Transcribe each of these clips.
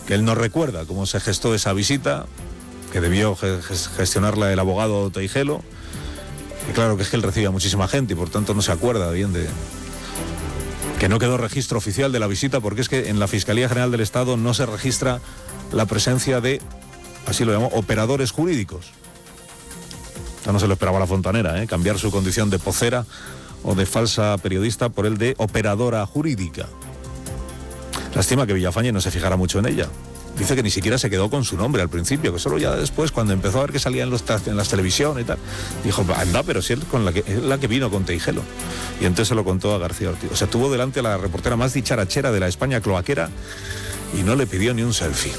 que él no recuerda cómo se gestó esa visita, que debió gestionarla el abogado Teijelo, y claro que es que él recibe a muchísima gente y por tanto no se acuerda bien de que no quedó registro oficial de la visita, porque es que en la Fiscalía General del Estado no se registra la presencia de, así lo llamó, operadores jurídicos. Esto no se lo esperaba la Fontanera, cambiar su condición de vocera o de falsa periodista por el de operadora jurídica. Lástima que Villafañe no se fijara mucho en ella. Dice que ni siquiera se quedó con su nombre al principio, que solo ya después, cuando empezó a ver que salía en las televisiones y tal, dijo, anda, pero si él es la que vino con Teijelo. Y entonces se lo contó a García Ortiz. O sea, tuvo delante a la reportera más dicharachera de la España cloaquera y no le pidió ni un selfie.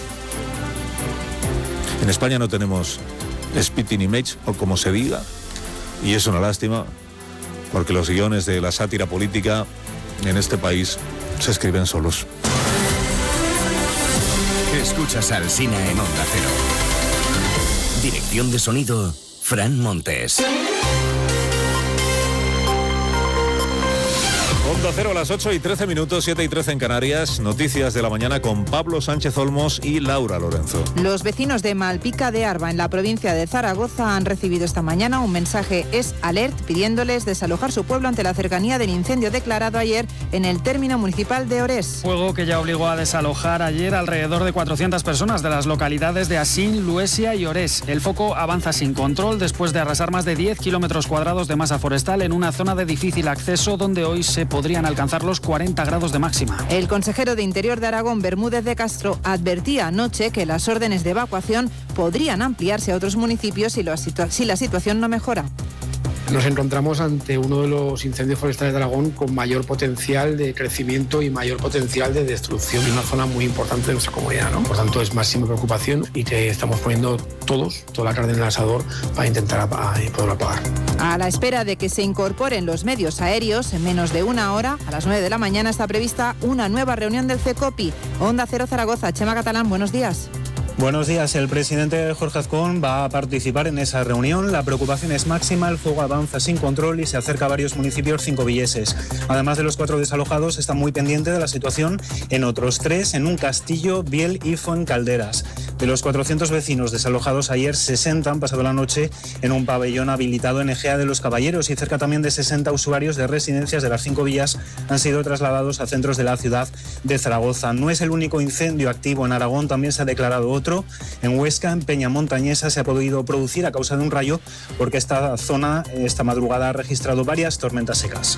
En España no tenemos spitting image, o como se diga, y es una lástima, porque los guiones de la sátira política en este país se escriben solos. Escuchas a Alsina en Onda Cero. Dirección de sonido, Fran Montes. Onda Cero a las 8:13, 7:13 en Canarias. Noticias de la mañana con Pablo Sánchez Olmos y Laura Lorenzo. Los vecinos de Malpica de Arba, en la provincia de Zaragoza, han recibido esta mañana un mensaje SOS pidiéndoles desalojar su pueblo ante la cercanía del incendio declarado ayer en el término municipal de Orés. Fuego que ya obligó a desalojar ayer alrededor de 400 personas de las localidades de Asín, Luesia y Orés. El foco avanza sin control después de arrasar más de 10 kilómetros cuadrados de masa forestal en una zona de difícil acceso donde hoy se podrían alcanzar los 40 grados de máxima. El consejero de Interior de Aragón, Bermúdez de Castro, advertía anoche que las órdenes de evacuación podrían ampliarse a otros municipios si la situación no mejora. Nos encontramos ante uno de los incendios forestales de Aragón con mayor potencial de crecimiento y mayor potencial de destrucción en una zona muy importante de nuestra comunidad, ¿no? Por tanto, es máxima preocupación y que estamos poniendo toda la carne en el asador para intentar poderlo apagar. A la espera de que se incorporen los medios aéreos, en menos de una hora, a las 9 de la mañana, está prevista una nueva reunión del CECOPI. Onda Cero Zaragoza. Chema Catalán, buenos días. Buenos días. El presidente Jorge Azcón va a participar en esa reunión. La preocupación es máxima, el fuego avanza sin control y se acerca a varios municipios cincovilleses. Además de los 4 desalojados, está muy pendiente de la situación en otros 3, en un Castillo, Biel y Fuencalderas. De los 400 vecinos desalojados ayer, 60 han pasado la noche en un pabellón habilitado en Egea de los Caballeros y cerca también de 60 usuarios de residencias de las 5 villas han sido trasladados a centros de la ciudad de Zaragoza. No es el único incendio activo en Aragón, también se ha declarado otro. En Huesca, en Peñamontañesa, se ha podido producir a causa de un rayo porque esta zona esta madrugada ha registrado varias tormentas secas.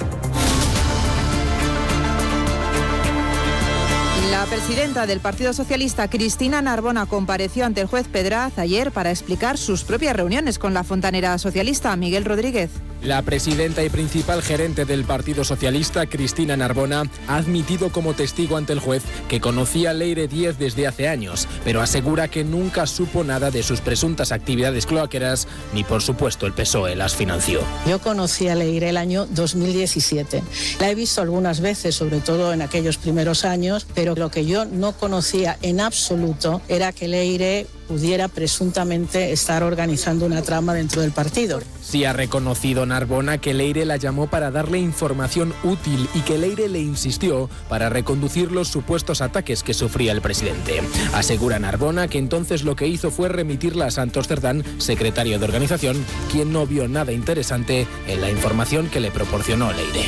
La presidenta del Partido Socialista, Cristina Narbona, compareció ante el juez Pedraz ayer para explicar sus propias reuniones con la fontanera socialista, Miguel Rodríguez. La presidenta y principal gerente del Partido Socialista, Cristina Narbona, ha admitido como testigo ante el juez que conocía a Leire Díez desde hace años, pero asegura que nunca supo nada de sus presuntas actividades cloaqueras, ni por supuesto el PSOE las financió. Yo conocí a Leire el año 2017. La he visto algunas veces, sobre todo en aquellos primeros años, pero lo que yo no conocía en absoluto era que Leire pudiera presuntamente estar organizando una trama dentro del partido. Sí ha reconocido Narbona que Leire la llamó para darle información útil y que Leire le insistió para reconducir los supuestos ataques que sufría el presidente. Asegura Narbona que entonces lo que hizo fue remitirla a Santos Cerdán, secretario de organización, quien no vio nada interesante en la información que le proporcionó Leire.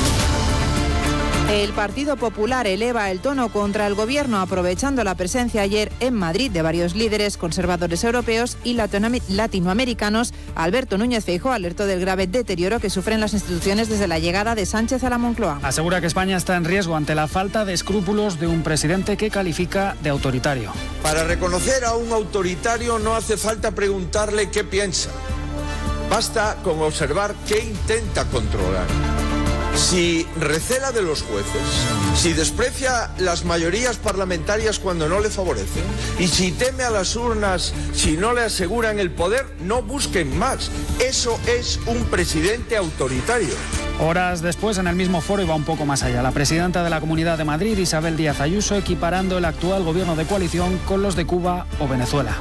El Partido Popular eleva el tono contra el gobierno aprovechando la presencia ayer en Madrid de varios líderes conservadores europeos y latinoamericanos. Alberto Núñez Feijóo alertó del grave deterioro que sufren las instituciones desde la llegada de Sánchez a la Moncloa. Asegura que España está en riesgo ante la falta de escrúpulos de un presidente que califica de autoritario. Para reconocer a un autoritario no hace falta preguntarle qué piensa. Basta con observar qué intenta controlar. Si recela de los jueces, si desprecia las mayorías parlamentarias cuando no le favorecen y si teme a las urnas si no le aseguran el poder, no busquen más. Eso es un presidente autoritario. Horas después, en el mismo foro iba un poco más allá. La presidenta de la Comunidad de Madrid, Isabel Díaz Ayuso, equiparando el actual gobierno de coalición con los de Cuba o Venezuela.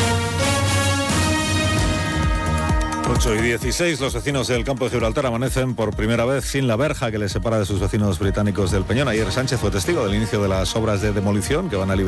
8:16, los vecinos del campo de Gibraltar amanecen por primera vez sin la verja que les separa de sus vecinos británicos del Peñón. Ayer Sánchez fue testigo del inicio de las obras de demolición que van a liberar